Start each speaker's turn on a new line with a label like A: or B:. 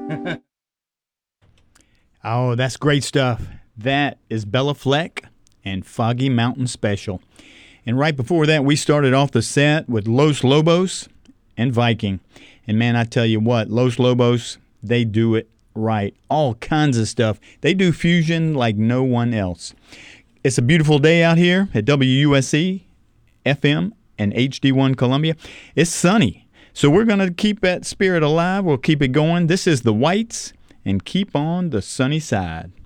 A: Oh, that's great stuff. That is Bella Fleck and Foggy Mountain Special. And right before that, we started off the set with Los Lobos and Viking. And man, I tell you what, Los Lobos, they do it right. All kinds of stuff. They do fusion like no one else. It's a beautiful day out here at WUSC, FM, and HD1 Columbia. It's sunny. So we're going to keep that spirit alive. We'll keep it going. This is the Whites and Keep on the Sunny Side.